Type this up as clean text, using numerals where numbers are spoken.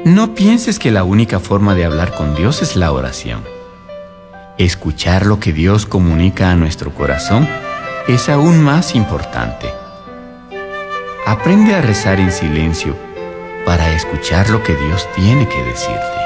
No pienses que la única forma de hablar con Dios es la oración. Escuchar lo que Dios comunica a nuestro corazón es aún más importante. Aprende a rezar en silencio para escuchar lo que Dios tiene que decirte.